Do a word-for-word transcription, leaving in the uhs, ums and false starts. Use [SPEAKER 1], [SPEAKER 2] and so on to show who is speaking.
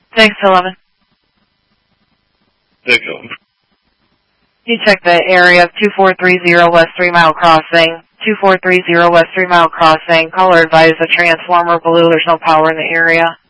[SPEAKER 1] six eleven.
[SPEAKER 2] six eleven.
[SPEAKER 1] You check the area of two four three zero West three Mile Crossing. two four three zero West three Mile Crossing. Caller advised the transformer blew. There's no power in the area.